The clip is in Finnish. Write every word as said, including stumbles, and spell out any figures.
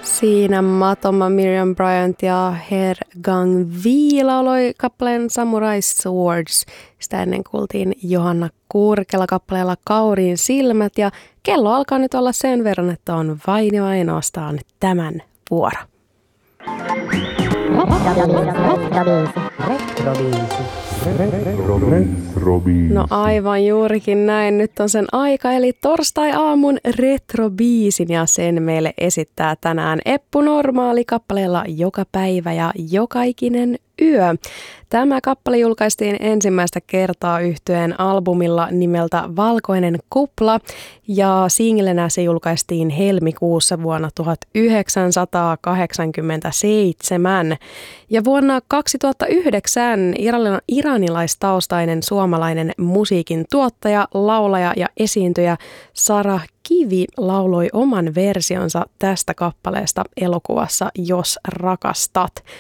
Siinä Matoma, Miriam Bryant ja Her Gang Vi lauloi kappaleen Samurai Swords. Sitä ennen kuultiin Johanna Kurkela kappaleella Kauriin silmät ja kello alkaa nyt olla sen verran, että on vain ja ainoastaan tämän vuoro. No aivan juurikin näin. Nyt on sen aika, eli torstai-aamun retrobiisin ja sen meille esittää tänään Eppu Normaali kappaleella Joka päivä ja joka ikinen yö. Tämä kappale julkaistiin ensimmäistä kertaa yhtyeen albumilla nimeltä Valkoinen kupla ja singlenä se julkaistiin helmikuussa vuonna tuhatyhdeksänsataakahdeksankymmentäseitsemän. Ja vuonna kaksituhattayhdeksän iranilaistaustainen suomalainen musiikin tuottaja, laulaja ja esiintyjä Sara Kivi lauloi oman versionsa tästä kappaleesta elokuvassa Jos rakastat.